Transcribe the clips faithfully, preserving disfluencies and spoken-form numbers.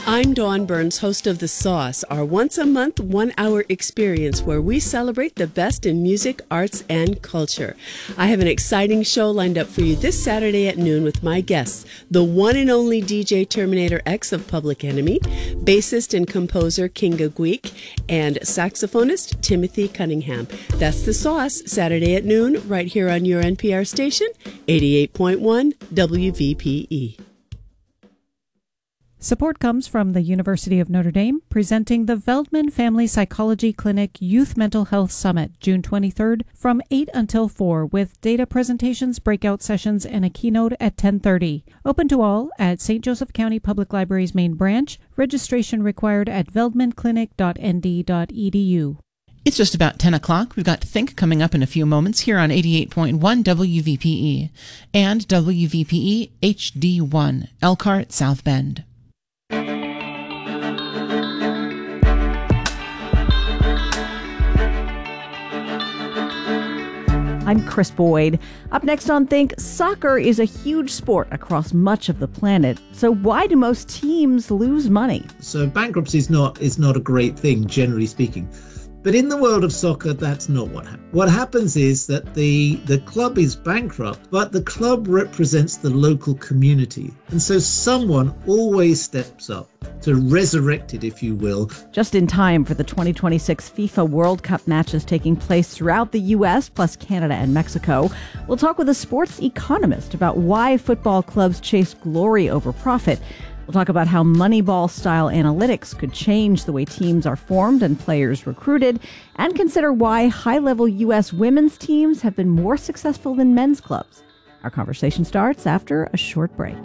I'm Dawn Burns, host of The Sauce, our once-a-month, one-hour experience where we celebrate the best in music, arts, and culture. I have an exciting show lined up for you this Saturday at noon with my guests, the one and only D J Terminator X of Public Enemy, bassist and composer Kinga Gweek, and saxophonist Timothy Cunningham. That's The Sauce, Saturday at noon, right here on your N P R station, eighty-eight point one W V P E. Support comes from the University of Notre Dame, presenting the Veldman Family Psychology Clinic Youth Mental Health Summit, June twenty-third, from eight until four, with data presentations, breakout sessions, and a keynote at ten thirty. Open to all at Saint Joseph County Public Library's main branch. Registration required at veldman clinic dot n d dot e d u. It's just about ten o'clock. We've got Think coming up in a few moments here on eighty-eight point one W V P E and W V P E H D one, Elkhart, South Bend. I'm Chris Boyd. Up next on Think, soccer is a huge sport across much of the planet. So why do most teams lose money? So bankruptcy is not, is not a great thing, generally speaking. But in the world of soccer, that's not what happens. What happens is that the, the club is bankrupt, but the club represents the local community. And so someone always steps up to resurrect it, if you will. Just in time for the twenty twenty-six FIFA World Cup matches taking place throughout the U S, plus Canada and Mexico. We'll talk with a sports economist about why football clubs chase glory over profit. We'll talk about how Moneyball-style analytics could change the way teams are formed and players recruited, and consider why high-level U S women's teams have been more successful than men's clubs. Our conversation starts after a short break.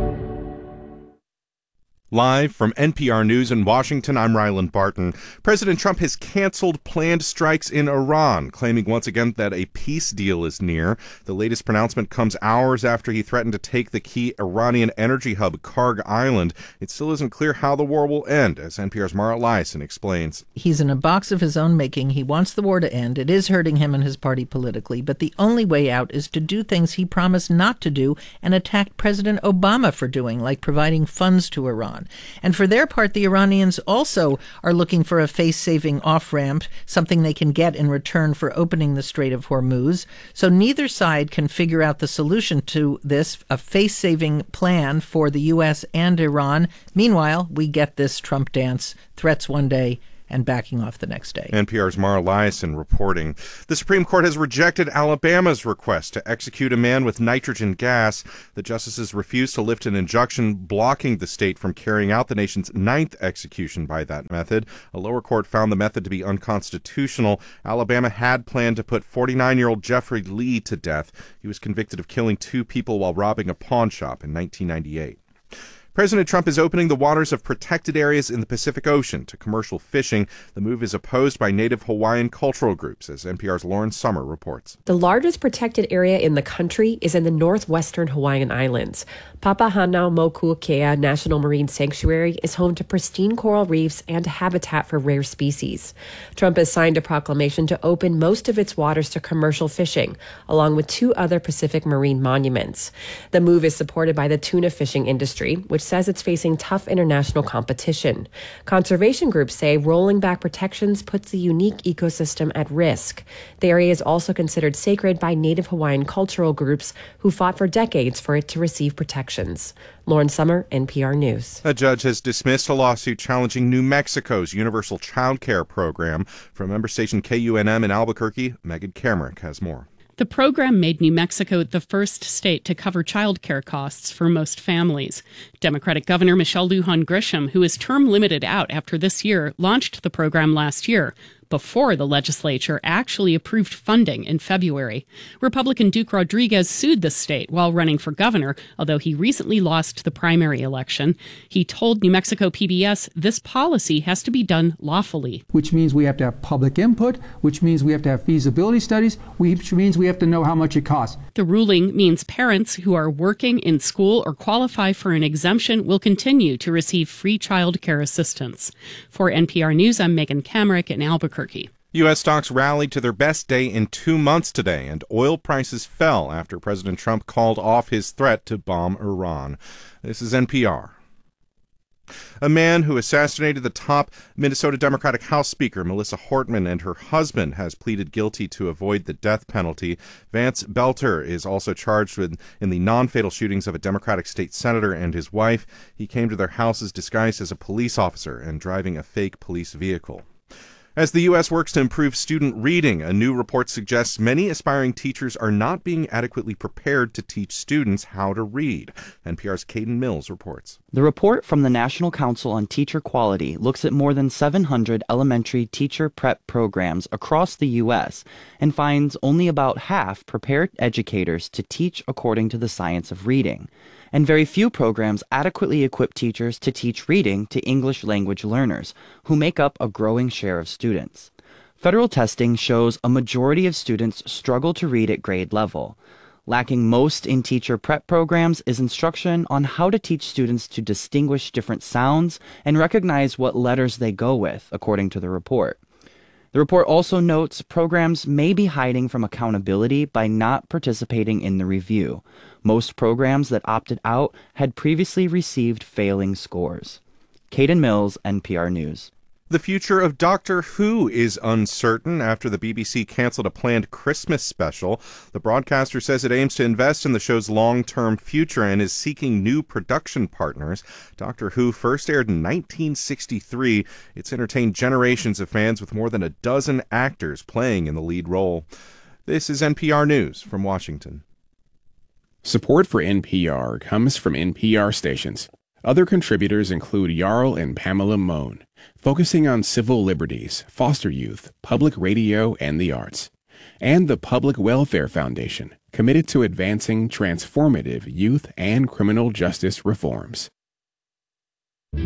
Live from N P R News in Washington, I'm Ryland Barton. President Trump has canceled planned strikes in Iran, claiming once again that a peace deal is near. The latest pronouncement comes hours after he threatened to take the key Iranian energy hub, Karg Island. It still isn't clear how the war will end, as N P R's Mara Liasson explains. He's in a box of his own making. He wants the war to end. It is hurting him and his party politically, but the only way out is to do things he promised not to do and attacked President Obama for doing, like providing funds to Iran. And for their part, the Iranians also are looking for a face-saving off-ramp, something they can get in return for opening the Strait of Hormuz. So neither side can figure out the solution to this, a face-saving plan for the U S and Iran. Meanwhile, we get this Trump dance, threats one day and backing off the next day. N P R's Mara Liasson reporting. The Supreme Court has rejected Alabama's request to execute a man with nitrogen gas. The justices refused to lift an injunction blocking the state from carrying out the nation's ninth execution by that method. A lower court found the method to be unconstitutional. Alabama had planned to put forty-nine-year-old Jeffrey Lee to death. He was convicted of killing two people while robbing a pawn shop in nineteen ninety-eight. President Trump is opening the waters of protected areas in the Pacific Ocean to commercial fishing. The move is opposed by Native Hawaiian cultural groups, as N P R's Lauren Summer reports. The largest protected area in the country is in the northwestern Hawaiian Islands. Papahanaumokuakea National Marine Sanctuary is home to pristine coral reefs and habitat for rare species. Trump has signed a proclamation to open most of its waters to commercial fishing, along with two other Pacific marine monuments. The move is supported by the tuna fishing industry, which says it's facing tough international competition. Conservation groups say rolling back protections puts the unique ecosystem at risk. The area is also considered sacred by Native Hawaiian cultural groups who fought for decades for it to receive protections. Lauren Summer, N P R News. A judge has dismissed a lawsuit challenging New Mexico's universal child care program. From member station K U N M in Albuquerque, Megan Kamerick has more. The program made New Mexico the first state to cover child care costs for most families. Democratic Governor Michelle Lujan Grisham, who is term limited out after this year, launched the program last year, before the legislature actually approved funding in February. Republican Duke Rodriguez sued the state while running for governor, although he recently lost the primary election. He told New Mexico P B S this policy has to be done lawfully. Which means we have to have public input, which means we have to have feasibility studies, which means we have to know how much it costs. The ruling means parents who are working in school or qualify for an exemption will continue to receive free child care assistance. For N P R News, I'm Megan Kamerick in Albuquerque. U S stocks rallied to their best day in two months today, and oil prices fell after President Trump called off his threat to bomb Iran. This is N P R. A man who assassinated the top Minnesota Democratic House Speaker, Melissa Hortman, and her husband has pleaded guilty to avoid the death penalty. Vance Belter is also charged with in the non-fatal shootings of a Democratic state senator and his wife. He came to their houses disguised as a police officer and driving a fake police vehicle. As the U S works to improve student reading, a new report suggests many aspiring teachers are not being adequately prepared to teach students how to read. N P R's Caden Mills reports. The report from the National Council on Teacher Quality looks at more than seven hundred elementary teacher prep programs across the U S and finds only about half prepare educators to teach according to the science of reading. And very few programs adequately equip teachers to teach reading to English language learners, who make up a growing share of students. Federal testing shows a majority of students struggle to read at grade level. Lacking most in teacher prep programs is instruction on how to teach students to distinguish different sounds and recognize what letters they go with, according to the report. The report also notes programs may be hiding from accountability by not participating in the review. Most programs that opted out had previously received failing scores. Caden Mills, N P R News. The future of Doctor Who is uncertain after the B B C canceled a planned Christmas special. The broadcaster says it aims to invest in the show's long-term future and is seeking new production partners. Doctor Who first aired in nineteen sixty-three. It's entertained generations of fans with more than a dozen actors playing in the lead role. This is N P R News from Washington. Support for N P R comes from N P R stations. Other contributors include Jarl and Pamela Mohn, focusing on civil liberties, foster youth, public radio, and the arts. And the Public Welfare Foundation, committed to advancing transformative youth and criminal justice reforms. The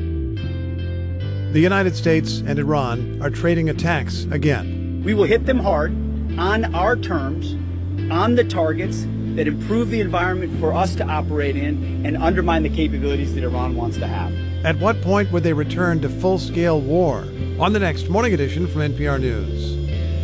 United States and Iran are trading attacks again. We will hit them hard, on our terms, on the targets that improve the environment for us to operate in and undermine the capabilities that Iran wants to have. At what point would they return to full-scale war? On the next Morning Edition from N P R News.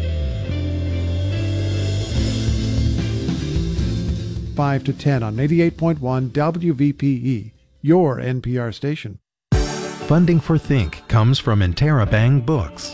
five to ten on eighty-eight point one W V P E, your N P R station. Funding for Think comes from Interabang Books.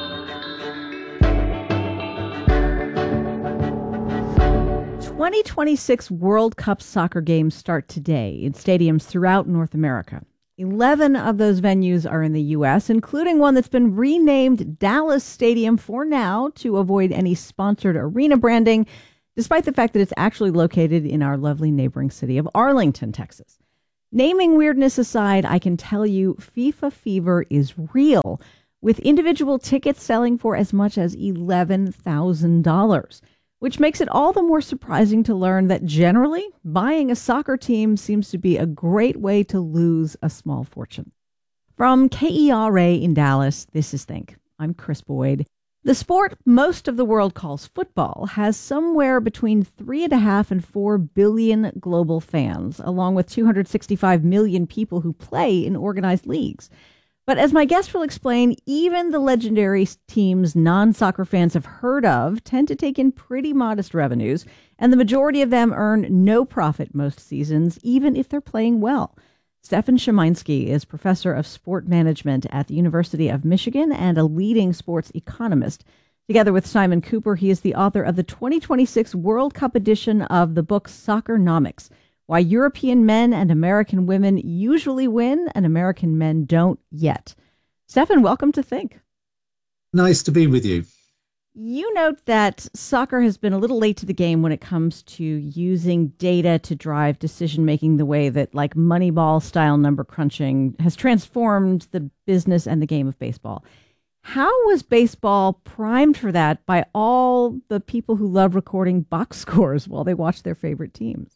twenty twenty-six World Cup soccer games start today in stadiums throughout North America. eleven of those venues are in the U S, including one that's been renamed Dallas Stadium for now to avoid any sponsored arena branding, despite the fact that it's actually located in our lovely neighboring city of Arlington, Texas. Naming weirdness aside, I can tell you FIFA fever is real, with individual tickets selling for as much as eleven thousand dollars. Which makes it all the more surprising to learn that generally, buying a soccer team seems to be a great way to lose a small fortune. From K E R A in Dallas, this is Think. I'm Chris Boyd. The sport most of the world calls football has somewhere between three and a half and four billion global fans, along with two hundred sixty-five million people who play in organized leagues. But as my guest will explain, even the legendary teams non-soccer fans have heard of tend to take in pretty modest revenues, and the majority of them earn no profit most seasons, even if they're playing well. Stefan Szymański is professor of sport management at the University of Michigan and a leading sports economist. Together with Simon Cooper, he is the author of the twenty twenty-six World Cup edition of the book Soccernomics: Why European Men and American Women Usually Win and American Men Don't Yet. Stefan, welcome to Think. Nice to be with you. You note that soccer has been a little late to the game when it comes to using data to drive decision-making the way that, like, Moneyball-style number crunching has transformed the business and the game of baseball. How was baseball primed for that by all the people who love recording box scores while they watch their favorite teams?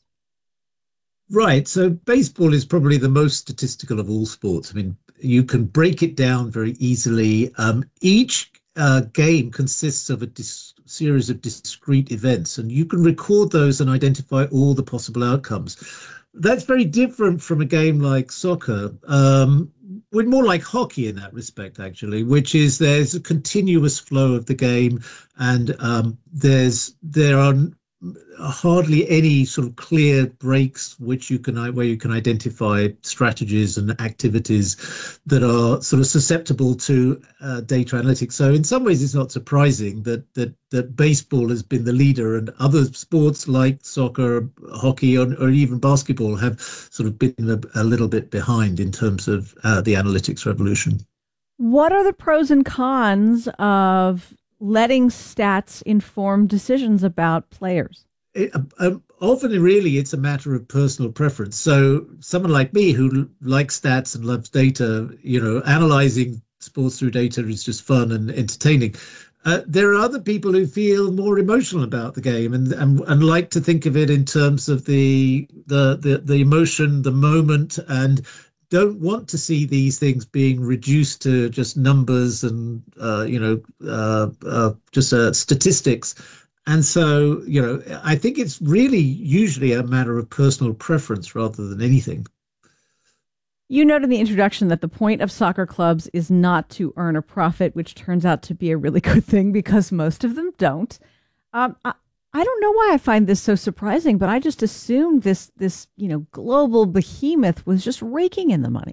Right. So baseball is probably the most statistical of all sports. I mean, you can break it down very easily. Um, each uh, game consists of a dis- series of discrete events, and you can record those and identify all the possible outcomes. That's very different from a game like soccer. Um, we're more like hockey in that respect, actually, which is there's a continuous flow of the game, and um, there's there are hardly any sort of clear breaks which you can where you can identify strategies and activities that are sort of susceptible to uh, data analytics. So in some ways, it's not surprising that that that baseball has been the leader, and other sports like soccer, hockey, or, or even basketball have sort of been a, a little bit behind in terms of uh, the analytics revolution. What are the pros and cons of letting stats inform decisions about players? It, uh, often, really, it's a matter of personal preference. So someone like me who likes stats and loves data, you know, analyzing sports through data is just fun and entertaining. Uh, there are other people who feel more emotional about the game and, and and like to think of it in terms of the the the, the emotion, the moment, and don't want to see these things being reduced to just numbers and, uh, you know, uh, uh, just uh, statistics. And so, you know, I think it's really usually a matter of personal preference rather than anything. You noted in the introduction that the point of soccer clubs is not to earn a profit, which turns out to be a really good thing because most of them don't. Um, I, I don't know why I find this so surprising, but I just assumed this, this, you know, global behemoth was just raking in the money.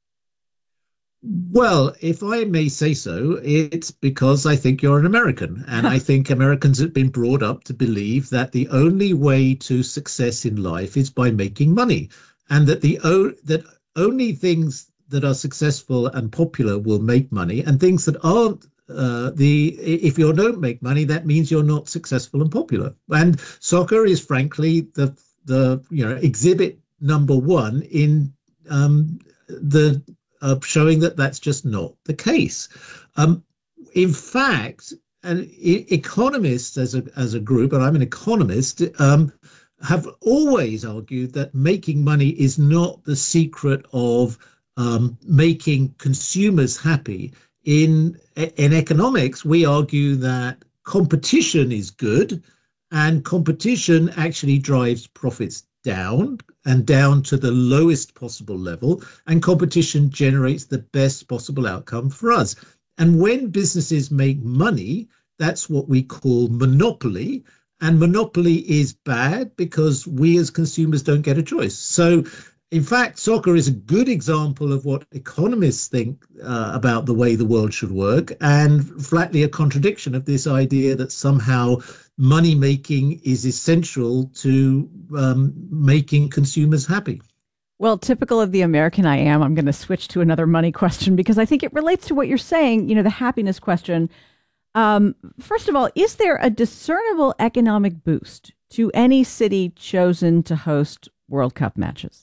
Well, if I may say so, it's because I think you're an American. And I think Americans have been brought up to believe that the only way to success in life is by making money. And that the o- that only things that are successful and popular will make money, and things that aren't Uh, the if you don't make money, that means you're not successful and popular. And soccer is frankly the the you know exhibit number one in um, the uh, showing that that's just not the case. Um, in fact, and e- economists as a as a group, and I'm an economist, um, have always argued that making money is not the secret of um, making consumers happy. In in economics, we argue that competition is good, and competition actually drives profits down and down to the lowest possible level, and competition generates the best possible outcome for us. And when businesses make money, that's what we call monopoly, and monopoly is bad because we as consumers don't get a choice. So in fact, soccer is a good example of what economists think uh, about the way the world should work, and flatly a contradiction of this idea that somehow money making is essential to um, making consumers happy. Well, typical of the American I am, I'm going to switch to another money question because I think it relates to what you're saying, you know, the happiness question. Um, first of all, is there a discernible economic boost to any city chosen to host World Cup matches?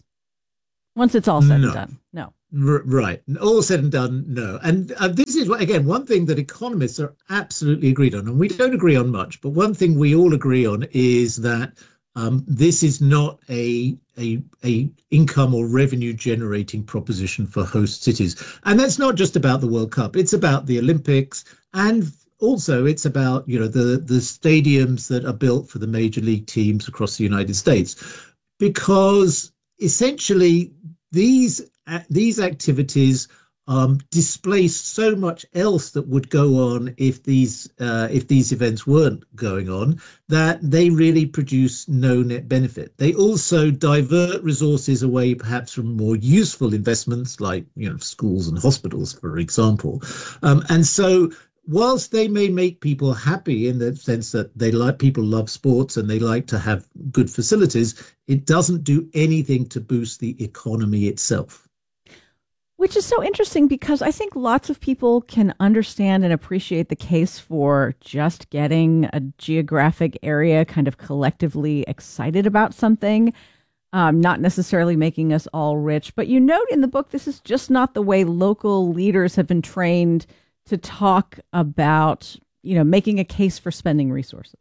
Once it's all said no. and done, no. R- right. All said and done, no. And uh, this is, again, one thing that economists are absolutely agreed on, and we don't agree on much, but one thing we all agree on is that um, this is not a, a, a income or revenue generating proposition for host cities. And that's not just about the World Cup. It's about the Olympics, and also it's about, you know, the, the stadiums that are built for the major league teams across the United States, because essentially these uh, these activities um, displace so much else that would go on if these uh, if these events weren't going on, that they really produce no net benefit. They also divert resources away, perhaps from more useful investments like, you know, schools and hospitals, for example. Um, and so, whilst they may make people happy in the sense that they like people love sports and they like to have good facilities, it doesn't do anything to boost the economy itself. Which is so interesting because I think lots of people can understand and appreciate the case for just getting a geographic area kind of collectively excited about something, um, not necessarily making us all rich. But you note in the book, this is just not the way local leaders have been trained to talk about, you know, making a case for spending resources.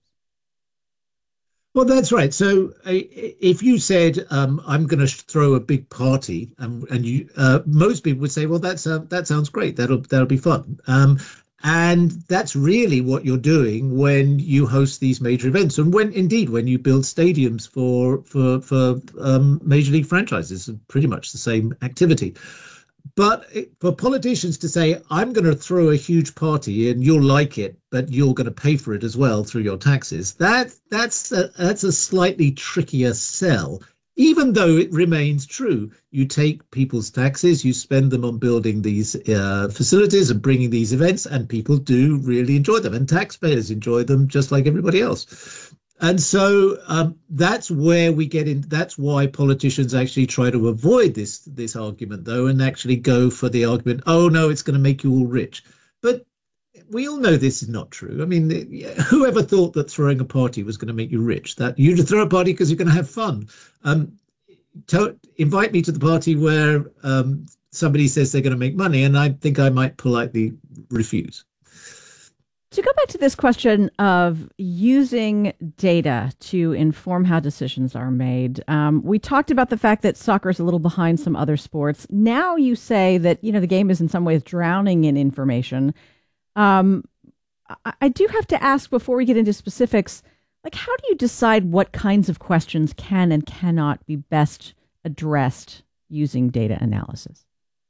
Well, that's right. So uh, if you said, um, I'm going to throw a big party, and, and you, uh, most people would say, well, that's uh, that sounds great. That'll that'll be fun. Um, and that's really what you're doing when you host these major events, and when indeed when you build stadiums for for for um, major league franchises, pretty much the same activity. But for politicians to say, I'm going to throw a huge party and you'll like it, but you're going to pay for it as well through your taxes, that that's a, that's a slightly trickier sell, even though it remains true. You take people's taxes, you spend them on building these uh, facilities and bringing these events, and people do really enjoy them, and taxpayers enjoy them just like everybody else. And so um, that's where we get in. That's why politicians actually try to avoid this this argument, though, and actually go for the argument, oh, no, it's going to make you all rich. But we all know this is not true. I mean, whoever thought that throwing a party was going to make you rich? That you to throw a party because you're going to have fun. Um, to, invite me to the party where um, somebody says they're going to make money, and I think I might politely refuse. To go back to this question of using data to inform how decisions are made, um, we talked about the fact that soccer is a little behind some other sports. Now you say that, you know, the game is in some ways drowning in information. Um, I, I do have to ask before we get into specifics, like, how do you decide what kinds of questions can and cannot be best addressed using data analysis?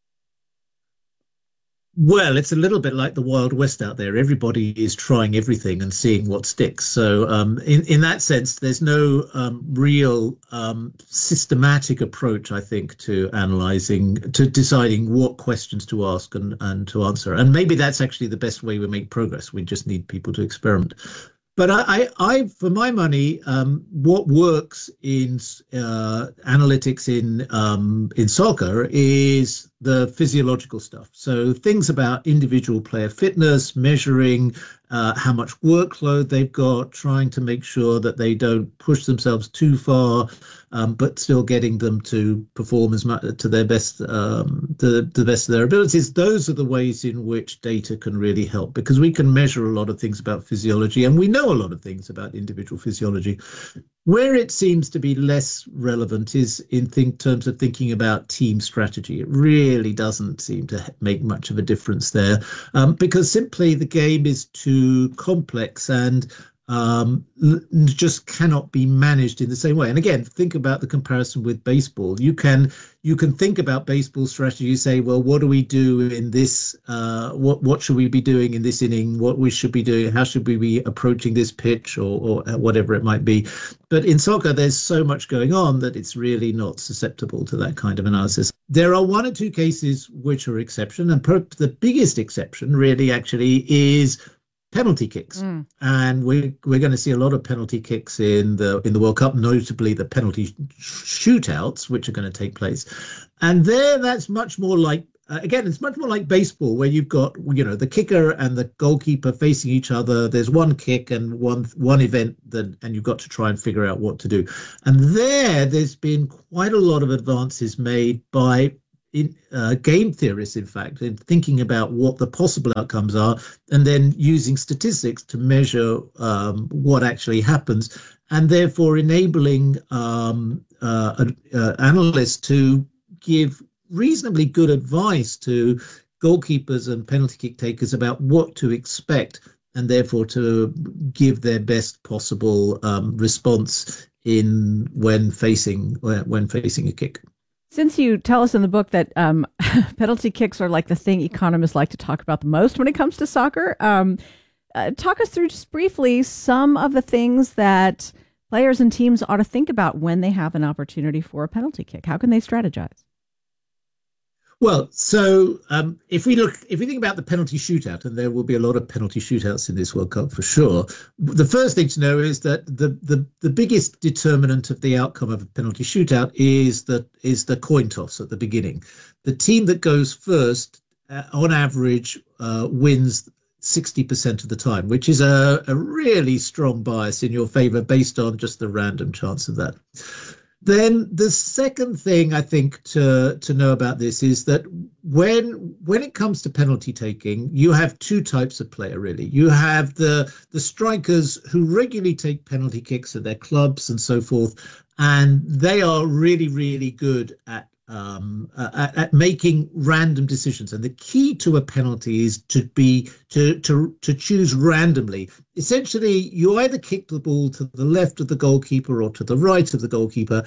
Well, it's a little bit like the Wild West out there. Everybody is trying everything and seeing what sticks. So um, in, in that sense, there's no um, real um, systematic approach, I think, to analyzing, to deciding what questions to ask and, and to answer. And maybe that's actually the best way we make progress. We just need people to experiment. But I, I, I for my money, um, what works in uh, analytics in um, in soccer is the physiological stuff. So things about individual player fitness, measuring uh, how much workload they've got, trying to make sure that they don't push themselves too far, um, but still getting them to perform as much to their best, um, to, to the best of their abilities. Those are the ways in which data can really help, because we can measure a lot of things about physiology, and we know a lot of things about individual physiology. Where it seems to be less relevant is in think, terms of thinking about team strategy. It really doesn't seem to make much of a difference there, um, because simply the game is too complex and um, just cannot be managed in the same way. And again, think about the comparison with baseball. You can you can think about baseball strategy. You say, well, what do we do in this? Uh, what what should we be doing in this inning? What we should be doing? How should we be approaching this pitch, or, or whatever it might be? But in soccer, there's so much going on that it's really not susceptible to that kind of analysis. There are one or two cases which are exception, and perhaps the biggest exception really actually is penalty kicks. Mm. And we, we're going to see a lot of penalty kicks in the in the World Cup, notably the penalty shootouts, which are going to take place. And there, that's much more like, uh, again, it's much more like baseball, where you've got, you know, the kicker and the goalkeeper facing each other. There's one kick and one one event, that, and you've got to try and figure out what to do. And there, there's been quite a lot of advances made by in uh, game theorists, in fact, in thinking about what the possible outcomes are, and then using statistics to measure um, what actually happens, and therefore enabling um, uh, uh, analysts to give reasonably good advice to goalkeepers and penalty kick takers about what to expect, and therefore to give their best possible um, response in when facing when facing a kick. Since you tell us in the book that um, penalty kicks are like the thing economists like to talk about the most when it comes to soccer, um, uh, talk us through just briefly some of the things that players and teams ought to think about when they have an opportunity for a penalty kick. How can they strategize? Well, so um, if we look, if we think about the penalty shootout, and there will be a lot of penalty shootouts in this World Cup for sure, the first thing to know is that the the, the biggest determinant of the outcome of a penalty shootout is the is the coin toss at the beginning. The team that goes first, uh, on average, uh, wins sixty percent of the time, which is a, a really strong bias in your favor based on just the random chance of that. Then the second thing I think to to know about this is that when when it comes to penalty taking, you have two types of player, really. You have the the strikers who regularly take penalty kicks at their clubs and so forth, and they are really, really good at um at, at making random decisions. And the key to a penalty is to be to to to choose randomly. Essentially, you either kick the ball to the left of the goalkeeper or to the right of the goalkeeper,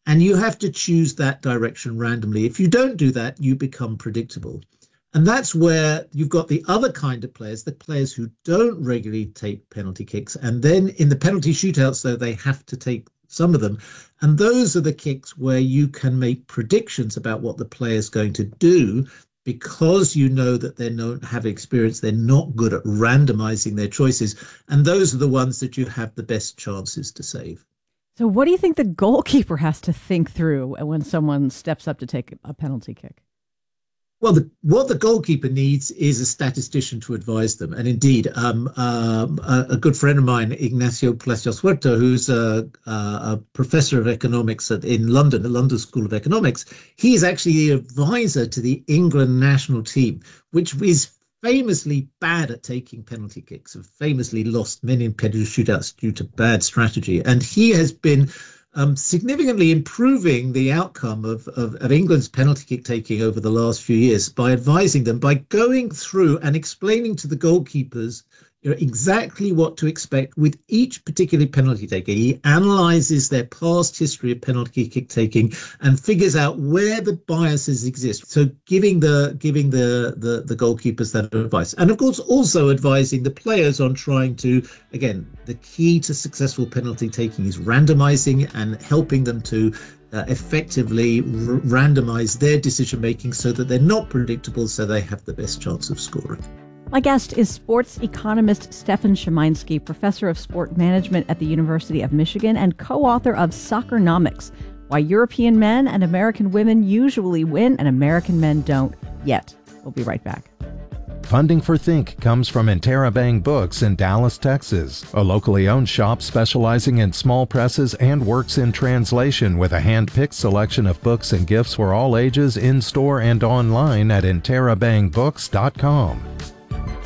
And you have to choose that direction randomly. If you don't do that, you become predictable. And that's where you've got the other kind of players, the players who don't regularly take penalty kicks. And then in the penalty shootouts, though, they have to take some of them. And those are the kicks where you can make predictions about what the player is going to do, because you know that they don't have experience, they're not good at randomizing their choices. And those are the ones that you have the best chances to save. So what do you think the goalkeeper has to think through when someone steps up to take a penalty kick? Well, the, what the goalkeeper needs is a statistician to advise them. And indeed, um, um, a, a good friend of mine, Ignacio Palacios Huerta, who's a, a professor of economics at, in London, the London School of Economics, he is actually the advisor to the England national team, which is famously bad at taking penalty kicks, have famously lost many penalty shootouts due to bad strategy. And he has been Um, significantly improving the outcome of, of, of England's penalty kick taking over the last few years by advising them, by going through and explaining to the goalkeepers, you know, exactly what to expect with each particular penalty taker. He analyzes their past history of penalty kick taking and figures out where the biases exist. So giving the giving the, the, the goalkeepers that advice. And of course, also advising the players on trying to, again, the key to successful penalty taking is randomizing and helping them to uh, effectively r- randomize their decision making so that they're not predictable, so they have the best chance of scoring. My guest is sports economist Stefan Szymański, professor of sport management at the University of Michigan and co-author of Soccernomics, Why European Men and American Women Usually Win and American Men Don't Yet. We'll be right back. Funding for Think comes from Interabang Books in Dallas, Texas, a locally owned shop specializing in small presses and works in translation with a hand-picked selection of books and gifts for all ages in-store and online at interabang books dot com.